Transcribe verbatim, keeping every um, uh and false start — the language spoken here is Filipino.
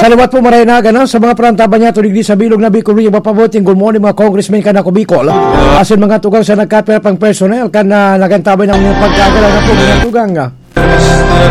Salamat po maray na gana sa mga prantaban niya tulig di sa bilog na Bicol Rio mapabuting good morning mga congressman ka na ko Bicol. Asin mga tugang sa nagkapera pang personnel kan na nagantabay ng mga pagkagala na po mga tugang nga.